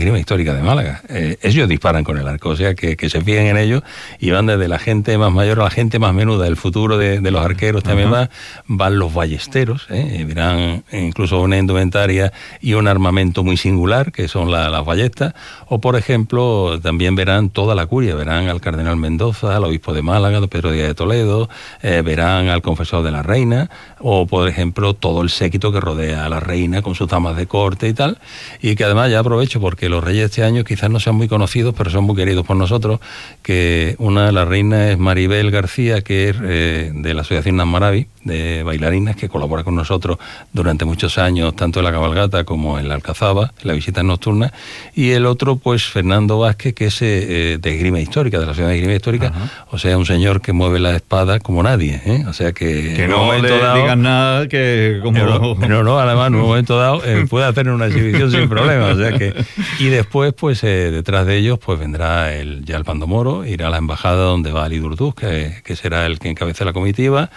Esgrima Histórica de Málaga. Ellos disparan con el arco, o sea que se fijen en ellos y van desde la gente más mayor a la gente más menuda. El futuro de los arqueros también van los ballesteros, verán incluso una indumentaria y un armamento muy singular, que son las ballestas, o por ejemplo, también verán toda la curia, verán al cardenal Mendoza, al obispo de Málaga, Pedro Díaz de Toledo, verán al confesor de la reina, o por ejemplo, todo el séquito que rodea a la reina con sus damas de corte y tal, y que además ya aprovecho porque los reyes este año quizás no sean muy conocidos, pero son muy queridos por nosotros, que una de las reinas es Maribel García, que es de la Asociación Nasmaravi, de bailarinas, que colabora con nosotros durante muchos años, tanto en la cabalgata como en la alcazaba, en la visita nocturna, y el otro, pues Fernando Vázquez, que es de Esgrima Histórica, de la Asociación de Esgrima Histórica, o sea, un señor que mueve la espada como nadie, o sea que no momento le digan nada que como... No, además en un momento dado puede hacer una exhibición sin problema, o sea que... Y después, pues detrás de ellos, pues vendrá ya el bando moro, irá a la embajada donde va Ali Durduz, que será el que encabece la comitiva.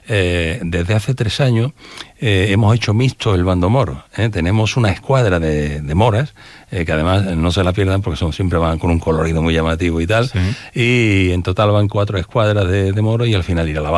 Desde hace 3 años hemos hecho mixto el bando moro. Tenemos una escuadra de moras, que además no se la pierdan porque siempre van con un colorido muy llamativo y tal, y en total van 4 escuadras de moros y al final irá la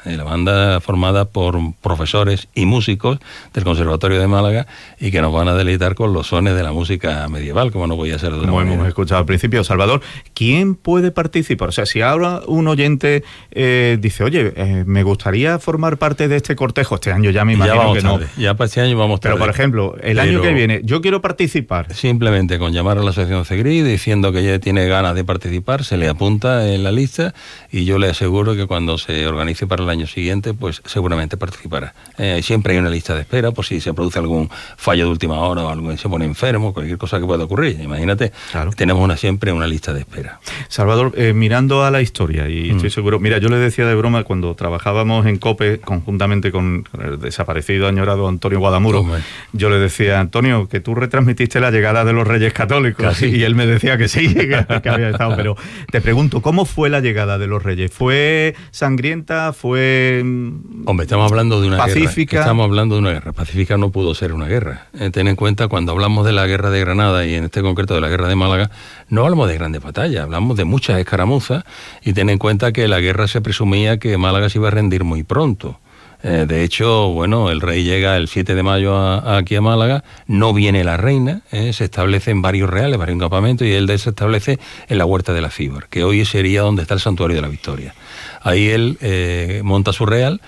banda formada por profesores y músicos del Conservatorio de Málaga y que nos van a deleitar con los sones de la música medieval, como no podía ser de otra manera. Como hemos escuchado al principio, Salvador, ¿quién puede participar? O sea, si ahora un oyente dice, oye, me gustaría formar parte de este cortejo, este año ya me imagino que tarde. Ya para este año vamos tarde. Pero, por ejemplo, el año que viene, yo quiero participar. Simplemente con llamar a la Asociación CEGRI diciendo que ya tiene ganas de participar, se le apunta en la lista y yo le aseguro que cuando se organice para el año siguiente, pues seguramente participará. Siempre hay una lista de espera por si se produce algún fallo de última hora o alguien se pone enfermo, cualquier cosa que pueda ocurrir. Imagínate, tenemos siempre una lista de espera. Salvador, mirando a la historia, y estoy seguro, mira, yo le decía de broma cuando trabajábamos en COPE conjuntamente con el desaparecido, añorado Antonio Guadamuro, yo le decía, Antonio, que tú retransmitiste la llegada de los Reyes Católicos, y él me decía que sí, que había estado, pero te pregunto, ¿cómo fue la llegada de los Reyes? ¿Fue sangrienta? ¿Fue Hombre, estamos hablando de una pacífica? Estamos hablando de una guerra. Pacífica no pudo ser una guerra. Ten en cuenta, cuando hablamos de la guerra de Granada y en este concreto de la guerra de Málaga, no hablamos de grandes batallas, hablamos de muchas escaramuzas, y ten en cuenta que la guerra se presumía que Málaga se iba a rendir muy pronto. De hecho, bueno, el rey llega el 7 de mayo aquí a Málaga, no viene la reina, se establece en varios reales, varios campamentos, y él se establece en la Huerta de la Cíbar, que hoy sería donde está el Santuario de la Victoria. Ahí él monta su real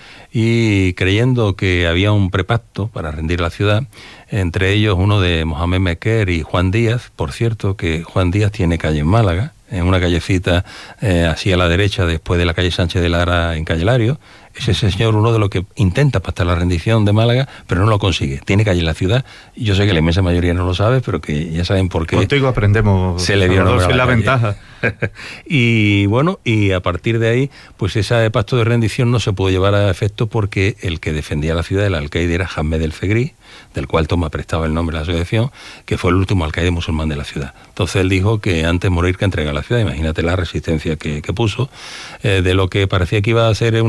y creyendo que había un prepacto para rendir la ciudad, entre ellos uno de Mohamed Mequer y Juan Díaz, por cierto, que Juan Díaz tiene calle en Málaga, en una callecita así a la derecha después de la calle Sánchez de Lara en Calle Lario. Ese señor uno de los que intenta pactar la rendición de Málaga, pero no lo consigue. Tiene calle en la ciudad. Yo sé que la inmensa mayoría no lo sabe, pero que ya saben por qué. Contigo aprendemos. Se le dio la ventaja. Y bueno, y a partir de ahí, pues ese pacto de rendición no se pudo llevar a efecto porque el que defendía la ciudad, el alcaide, era Ahmed el Fegrí, del cual toma prestado el nombre de la asociación, que fue el último alcaide musulmán de la ciudad. Entonces él dijo que antes morir que entregar la ciudad. Imagínate la resistencia que puso, de lo que parecía que iba a ser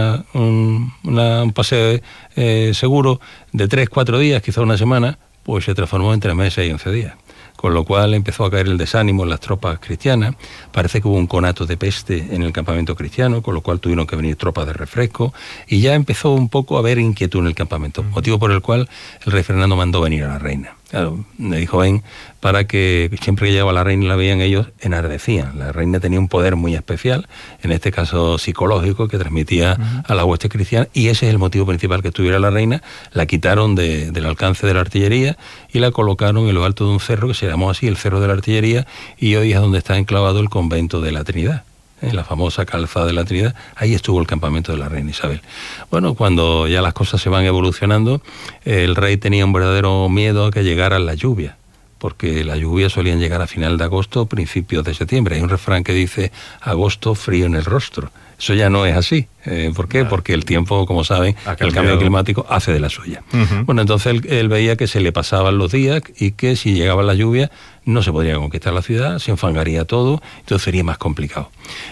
un paseo seguro de 3-4 días, quizá una semana, pues se transformó en 3 meses y 11 días. Con lo cual empezó a caer el desánimo en las tropas cristianas. Parece que hubo un conato de peste en el campamento cristiano, con lo cual tuvieron que venir tropas de refresco, y ya empezó un poco a haber inquietud en el campamento, motivo por el cual el rey Fernando mandó venir a la reina. Claro, le dijo, ven, para que siempre que llegaba la reina y la veían ellos, enardecían. La reina tenía un poder muy especial, en este caso psicológico, que transmitía a la hueste cristiana, y ese es el motivo principal que estuviera la reina. La quitaron del alcance de la artillería y la colocaron en lo alto de un cerro que se llamó así, el Cerro de la Artillería, y hoy es donde está enclavado el convento de la Trinidad. La famosa calzada de la Trinidad, ahí estuvo el campamento de la reina Isabel. Bueno, cuando ya las cosas se van evolucionando, el rey tenía un verdadero miedo a que llegaran las lluvias, porque las lluvias solían llegar a final de agosto, principios de septiembre. Hay un refrán que dice, agosto frío en el rostro. Eso ya no es así. ¿Por qué? Porque el tiempo, como saben, el cambio climático hace de la suya. Bueno, entonces él veía que se le pasaban los días y que si llegaba la lluvia no se podría conquistar la ciudad, se enfangaría todo, entonces sería más complicado.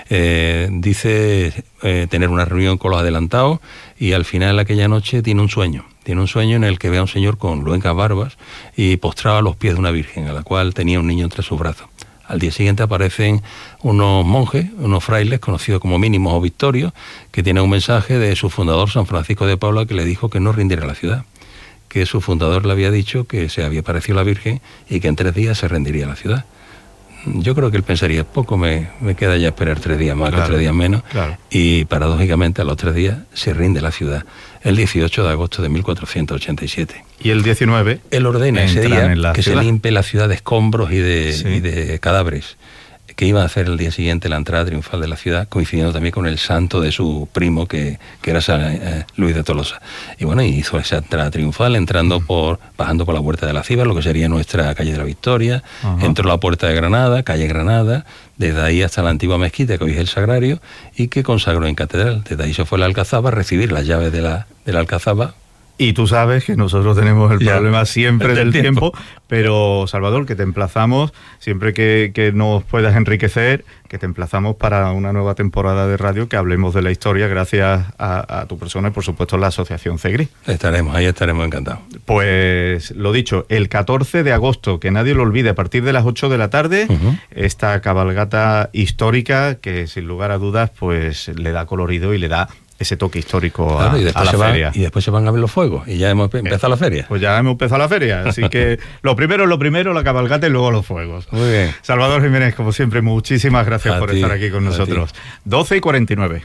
Dice tener una reunión con los adelantados y al final aquella noche tiene un sueño en el que ve a un señor con luencas barbas y postrado a los pies de una virgen, a la cual tenía un niño entre sus brazos. Al día siguiente aparecen unos monjes, unos frailes, conocidos como mínimos o victorios, que tienen un mensaje de su fundador, San Francisco de Paula, que le dijo que no rindiera la ciudad, que su fundador le había dicho que se había parecido a la Virgen y que en 3 días se rendiría la ciudad. Yo creo que él pensaría, poco me queda ya esperar 3 días más, que 3 días menos, y paradójicamente a los 3 días se rinde la ciudad, el 18 de agosto de 1487. Y el 19... Él ordena ese día que se limpie la ciudad de escombros y de cadáveres, que iba a hacer el día siguiente la entrada triunfal de la ciudad, coincidiendo también con el santo de su primo, que era San Luis de Tolosa. Y bueno, hizo esa entrada triunfal, bajando por la Puerta de la Cíbar, lo que sería nuestra calle de la Victoria, entró la Puerta de Granada, calle Granada, desde ahí hasta la antigua mezquita, que hoy es el Sagrario, y que consagró en catedral. Desde ahí se fue a la Alcazaba a recibir las llaves de la Alcazaba. Y tú sabes que nosotros tenemos el problema siempre del tiempo, pero Salvador, que te emplazamos, siempre que nos puedas enriquecer, que te emplazamos para una nueva temporada de radio, que hablemos de la historia gracias a tu persona y por supuesto la Asociación CEGRI. Ahí estaremos encantados. Pues lo dicho, el 14 de agosto, que nadie lo olvide, a partir de las 8 de la tarde, esta cabalgata histórica que sin lugar a dudas pues le da colorido y le da ese toque histórico a la feria. Y después se van a ver los fuegos y ya hemos empezado la feria. Pues ya hemos empezado la feria, así que lo primero, la cabalgata y luego los fuegos. Muy bien. Salvador Jiménez, como siempre, muchísimas gracias por estar aquí con nosotros. 12:49.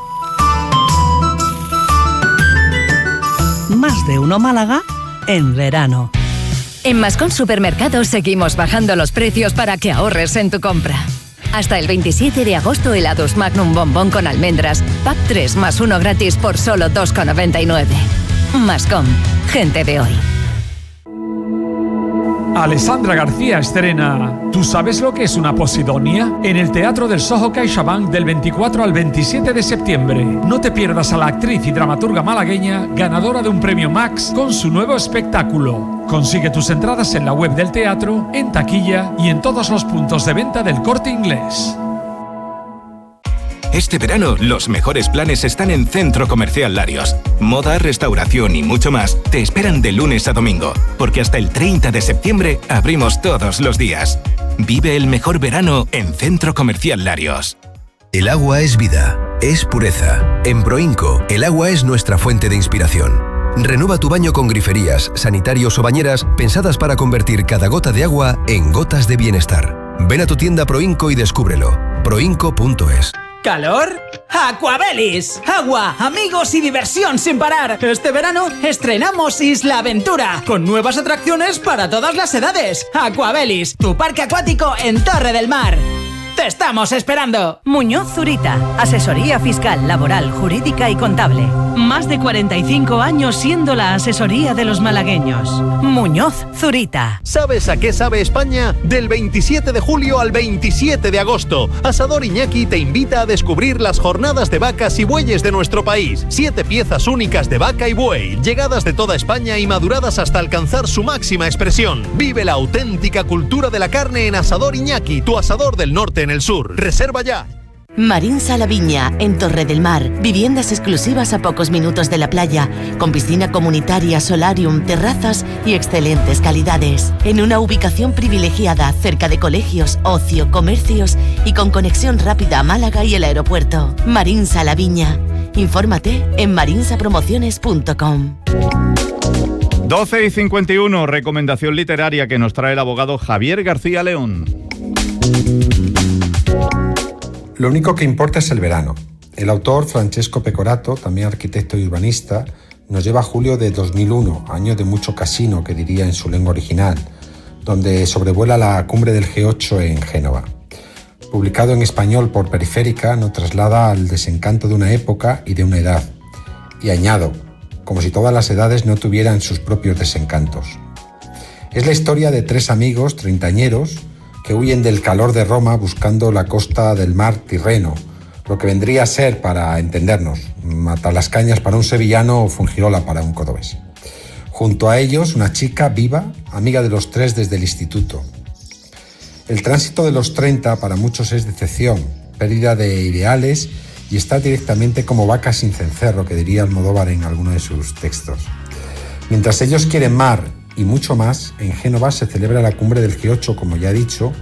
Más de uno Málaga en verano. En Mascón Supermercados seguimos bajando los precios para que ahorres en tu compra. Hasta el 27 de agosto, helados Magnum Bombón con almendras, pack 3 más 1 gratis por solo 2,99. Mascom, gente de hoy. Alessandra García estrena ¿Tú sabes lo que es una posidonia? En el Teatro del Soho CaixaBank del 24 al 27 de septiembre. No te pierdas a la actriz y dramaturga malagueña, ganadora de un premio Max, con su nuevo espectáculo. Consigue tus entradas en la web del teatro, en taquilla y en todos los puntos de venta del Corte Inglés. Este verano, los mejores planes están en Centro Comercial Larios. Moda, restauración y mucho más te esperan de lunes a domingo, porque hasta el 30 de septiembre abrimos todos los días. Vive el mejor verano en Centro Comercial Larios. El agua es vida, es pureza. En Proinco, el agua es nuestra fuente de inspiración. Renueva tu baño con griferías, sanitarios o bañeras pensadas para convertir cada gota de agua en gotas de bienestar. Ven a tu tienda Proinco y descúbrelo. Proinco.es. ¿Calor? ¡Aquabelis! Agua, amigos y diversión sin parar. Este verano estrenamos Isla Aventura, con nuevas atracciones para todas las edades. Aquabelis, tu parque acuático en Torre del Mar. ¡Te estamos esperando! Muñoz Zurita, asesoría fiscal, laboral, jurídica y contable. Más de 45 años siendo la asesoría de los malagueños. Muñoz Zurita. ¿Sabes a qué sabe España? Del 27 de julio al 27 de agosto. Asador Iñaki te invita a descubrir las jornadas de vacas y bueyes de nuestro país. 7 piezas únicas de vaca y buey, llegadas de toda España y maduradas hasta alcanzar su máxima expresión. Vive la auténtica cultura de la carne en Asador Iñaki, tu asador del norte en el sur. Reserva ya. Marinsa La Viña, en Torre del Mar. Viviendas exclusivas a pocos minutos de la playa, con piscina comunitaria, solarium, terrazas y excelentes calidades. En una ubicación privilegiada, cerca de colegios, ocio, comercios y con conexión rápida a Málaga y el aeropuerto. Marinsa La Viña. Infórmate en marinsapromociones.com. 12:51, recomendación literaria que nos trae el abogado Javier García León. Lo único que importa es el verano. El autor Francesco Pecorato, también arquitecto y urbanista, nos lleva a julio de 2001, año de mucho casino, que diría en su lengua original, donde sobrevuela la cumbre del G8 en Génova. Publicado en español por Periférica, nos traslada al desencanto de una época y de una edad. Y añado, como si todas las edades no tuvieran sus propios desencantos. Es la historia de 3 amigos treintañeros que huyen del calor de Roma buscando la costa del mar Tirreno, Lo que vendría a ser, para entendernos, Matalascañas para un sevillano o Fuengirola para un cordobés. Junto a ellos, una chica viva, amiga de los tres desde el instituto. El tránsito de los 30 para muchos es decepción, pérdida de ideales y estar directamente como vacas sin cencerro, que diría Almodóvar en alguno de sus textos. Mientras ellos quieren mar y mucho más, en Génova se celebra la cumbre del G8, como ya he dicho,